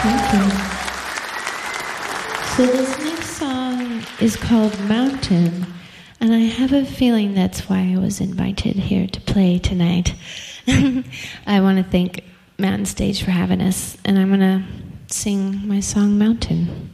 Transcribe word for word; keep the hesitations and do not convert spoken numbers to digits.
Thank you. So this next song is called Mountain, and I have a feeling that's why I was invited here to play tonight. I want to thank Mountain Stage for having us, and I'm going to sing my song Mountain.